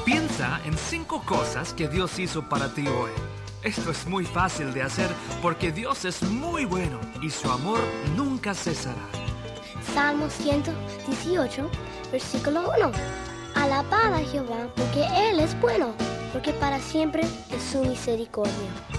Piensa en 5 cosas que Dios hizo para ti hoy. Esto es muy fácil de hacer porque Dios es muy bueno y su amor nunca cesará. Salmo 118, versículo 1. Alabad a Jehová porque Él es bueno, porque para siempre es su misericordia.